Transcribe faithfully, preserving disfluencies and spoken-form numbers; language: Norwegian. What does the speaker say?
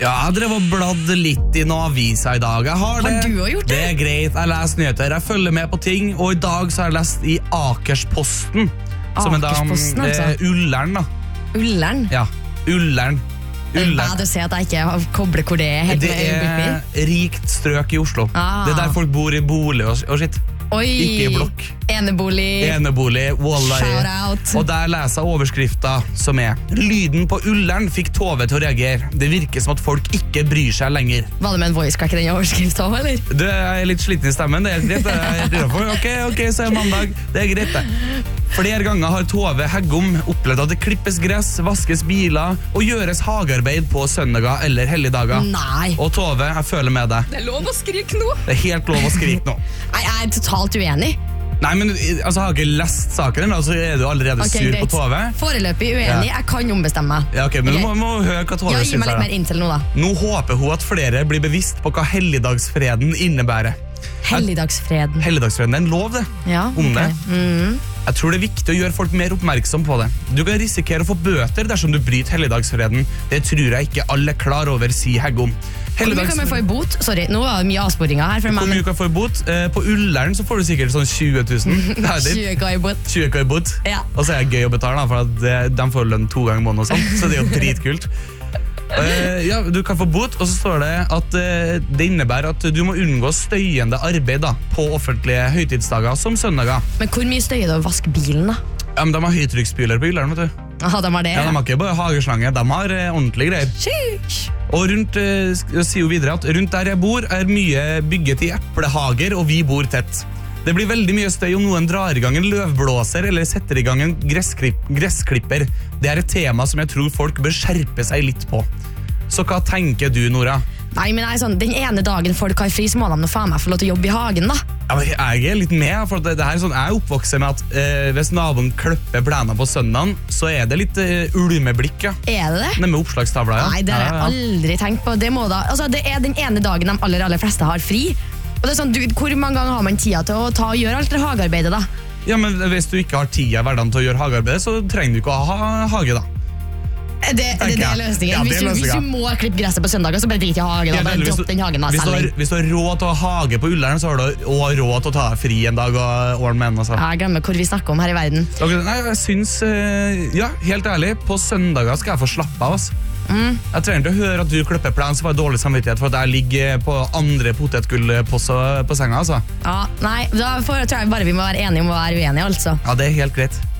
Ja, jeg drev og bladd litt i noen aviser i dag. Jeg har, det. Har du også gjort det? Det er greit, jeg leser nyheter, jeg følger med på ting, og i dag så har jeg lest i Akersposten. Som er da Akersposten, altså? eh, Ullern, da. Ullern? Ja, Ullern. Hva du sier at jeg ikke har koblet hvor det er helt Det med er rikt strøk i Oslo. Ah. Det er der folk bor i bolig og, og sitt. Oi, Ikke i blokk. Enebolig. Enebolig, wallahi. Shout out. Og der leser jeg overskrifta som er Lyden på Ullern fikk Tove til å reagere. Det virker som at folk ikke bryr seg lenger. Var det med en voice crack i den overskriften også, eller? Du er litt sliten i stemmen, det er greit. Det er helt innenfor. Ok, ok, så er mandag. Det er greit, det. Flere ganger har Tove Heggom opplevd at det klippes gress, vaskes biler og gjøres hagearbeid på søndager eller helligdager. Nei. Og Tove, jeg føler med deg. Det er lov å skrike nå. Det er helt lov å skrike nå. Nei, jeg er totalt uenig. Nei, men altså, jeg har ikke lest saken ennå, så er du allerede Ok, sur greit. på Tove. Foreløpig uenig, Ja. jeg kan ombestemme meg. Ja, ok, men Ok. du må, må høre hva Tove Ja, gi synes meg litt her, mer inntil nå da. da. Nå håper hun at flere blir bevisst på hva helligdagsfreden innebærer. Helligdagsfreden. Helligdagsfreden er en lov, det. Ja, Om ok. det. Mhm. Jeg tror det er viktig å gjøre folk mer oppmerksom på det. Du kan risikere å få bøter dersom du bryter helligdagsfreden. Det tror jeg ikke alle er klar over, sier Heggom. Hvor mye kan man få i bot? Sorry, nå var det mye avsporinger her for Hvor meg. mye kan du få i bot? Eh, På Ullern så får du sikkert sånn tjue tusen. Det er det. tjue k i bot. tjue k i bot. Ja. Og så er det gøy å betale, da, for at det- de får lønn to ganger i måneden og sånt, så det er jo dritkult. Eh, ja, du kan få bot, og så står det at eh, det innebærer at du må unngå støyende arbeid da, på offentlige høytidsdager som søndager. Men hvor mye støyer det å vaske bilen da? Ja, men de har høytrykksspyler på Ullern, vet du. Aha, de har det. Ja, de har ikke bare hageslange, de har eh, ordentlige greier. Sheesh. Og rundt, eh, sk- sier jo videre at rundt der jeg bor er mye bygget i eplehager, og vi bor tett. Det blir veldig mye støy om noen drar i gang en løvblåser eller setter i gang en gressklipp, gressklipper. Det er et tema som jeg tror folk bør skjerpe seg litt på. Så hva tenker du, Nora? Nei, men jeg er sånn, den ene dagen folk har fri, så må de nå faen meg få lov til å jobbe i hagen da. Ja, men jeg er litt med, for det, det her er sånn, jeg er oppvokset med at eh, hvis naboen klipper plenen på søndagen, så er det litt eh, ulmeblikk, ja. Er det det? Nemme oppslagstavla, ja. Nei, det har jeg Ja, ja. aldri tenkt på. Det, må da, altså, det er den ene dagen de aller, aller fleste har fri. Og det er sånn, du, hvor mange ganger har man tida til å ta og gjøre alt det hagearbeidet da? Ja, men hvis du ikke har tida i hverdagen til å gjøre hagearbeidet, så trenger du ikke å ha hage, da. Det, det, det Tenker er jeg. løsningen. Ja, det er hvis, du, hvis løsningen. du må klippe gresset på søndager, så bare drit i hagen. Ja, Da, bare eller hvis dropp du- den hagen da, hvis, du selv. har, hvis du har råd til å ha hage på Ullern, så har du også råd til å ta deg fri en dag og ordne med en. Altså. Jeg glemmer hvor vi snakker om her i verden. Ok, Nei, jeg syns eh, Ja, helt ærlig, på søndager skal jeg få slappe av. Altså. Mm. Jeg trenger ikke å høre at du klipper plen, så får jeg dårlig samvittighet for at jeg ligger på andre potetgull på, så- på senga. Altså. Ja, nei, da får, tror jeg bare vi må være enige om å være uenige, altså. Ja, det er helt greit.